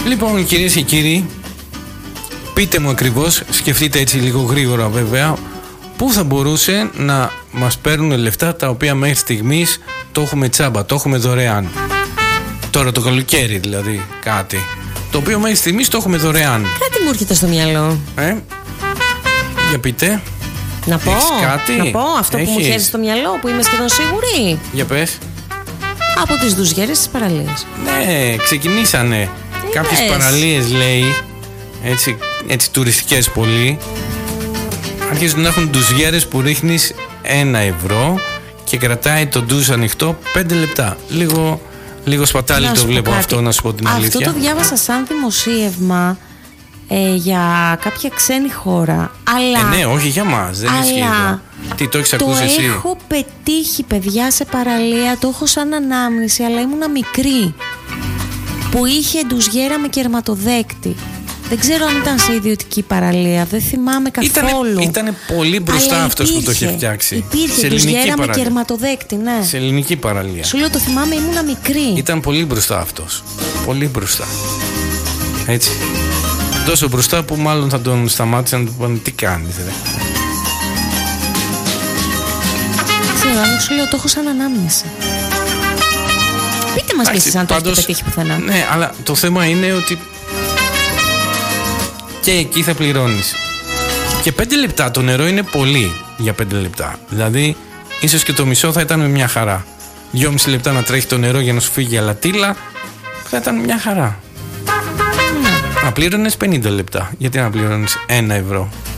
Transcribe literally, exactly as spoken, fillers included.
Λοιπόν, κυρίες και κύριοι, πείτε μου ακριβώς, σκεφτείτε έτσι λίγο γρήγορα βέβαια, πού θα μπορούσε να μας παίρνουν λεφτά τα οποία μέχρι στιγμής το έχουμε τσάμπα, το έχουμε δωρεάν. Τώρα το καλοκαίρι δηλαδή κάτι, το οποίο μέχρι στιγμής το έχουμε δωρεάν. Κάτι μου έρχεται στο μυαλό. Ε, για πείτε. Να πω, κάτι? να πω αυτό Έχεις? που μου χαίρεσε στο μυαλό, που είμαι σχεδόν σίγουρη. Για πες. Από τις ντουζιέρες της παραλίας. Ναι, ξεκινήσανε. Τι κάποιες λες? Παραλίες λέει, έτσι, έτσι τουριστικές πολύ, αρχίζουν να έχουν ντουζιέρες που ρίχνεις ένα ευρώ και κρατάει το ντουζ ανοιχτό πέντε λεπτά. Λίγο, λίγο σπατάλι το βλέπω κάτι. Αυτό, να σου πω την αυτό αλήθεια. Αυτό το διάβασα σαν δημοσίευμα ε, για κάποια ξένη χώρα. Αλλά, ε, ναι, όχι για μας, δεν ισχύει εδώ. Τι το έχεις ακούσει εσύ? Το έχω πετύχει, παιδιά, σε παραλία, το έχω σαν ανάμνηση, αλλά ήμουνα μικρή. Που είχε ντουζιέρα με κερματοδέκτη. Δεν ξέρω αν ήταν σε ιδιωτική παραλία, δεν θυμάμαι καθόλου. Ήταν πολύ μπροστά αλλά αυτός υπήρχε, που το είχε φτιάξει. Υπήρχε ντουζιέρα με κερματοδέκτη, ναι. Σε ελληνική παραλία. Σου λέω, το θυμάμαι, ήμουνα μικρή. Ήταν πολύ μπροστά αυτός. Πολύ μπροστά. Έτσι. Τόσο μπροστά που μάλλον θα τον σταμάτησαν να του πούνε τι κάνεις, ρε. Ξέρω, αλλά σου λέω, το έχω σαν ανάμνηση. Πείτε μας και εσείς αν το έχετε πετύχει πουθενά. Ναι, αλλά το θέμα είναι ότι και εκεί θα πληρώνεις. Και πέντε λεπτά το νερό είναι πολύ για πέντε λεπτά. Δηλαδή, ίσως και το μισό θα ήταν μια χαρά. Δυόμιση λεπτά να τρέχει το νερό για να σου φύγει η αλατίλα, θα ήταν μια χαρά. Mm. Να πλήρωνες πενήντα λεπτά. Γιατί να πληρώνεις ένα ευρώ?